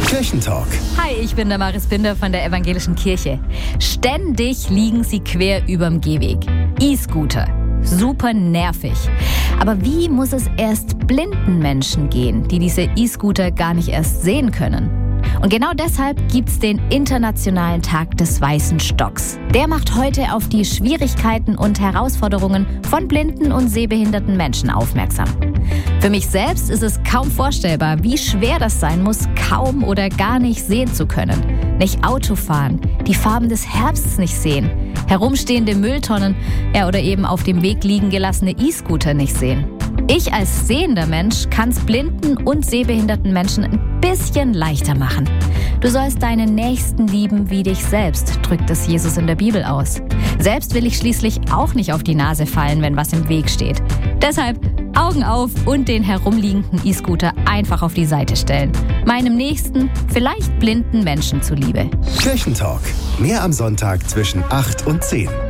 Kirchentalk. Hi, ich bin der Maris Binder von der Evangelischen Kirche. Ständig liegen sie quer überm Gehweg. E-Scooter. Super nervig. Aber wie muss es erst blinden Menschen gehen, die diese E-Scooter gar nicht erst sehen können? Und genau deshalb gibt's den Internationalen Tag des Weißen Stocks. Der macht heute auf die Schwierigkeiten und Herausforderungen von blinden und sehbehinderten Menschen aufmerksam. Für mich selbst ist es kaum vorstellbar, wie schwer das sein muss, kaum oder gar nicht sehen zu können. Nicht Auto fahren, die Farben des Herbstes nicht sehen, herumstehende Mülltonnen, oder eben auf dem Weg liegen gelassene E-Scooter nicht sehen. Ich als sehender Mensch kann's blinden und sehbehinderten Menschen ein bisschen leichter machen. Du sollst deinen Nächsten lieben wie dich selbst, drückt es Jesus in der Bibel aus. Selbst will ich schließlich auch nicht auf die Nase fallen, wenn was im Weg steht. Deshalb Augen auf und den herumliegenden E-Scooter einfach auf die Seite stellen. Meinem nächsten, vielleicht blinden Menschen zuliebe. Kirchentalk. Mehr am Sonntag zwischen 8 und 10.